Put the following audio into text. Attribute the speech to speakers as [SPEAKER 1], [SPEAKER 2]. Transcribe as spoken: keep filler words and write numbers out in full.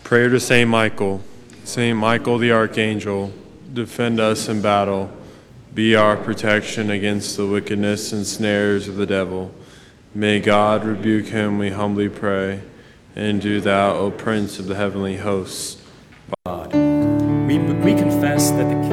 [SPEAKER 1] Prayer to Saint Michael. Saint Michael the Archangel, defend us in battle. Be our protection against the wickedness and snares of the devil. May God rebuke him, we humbly pray. And do thou, O Prince of the heavenly hosts,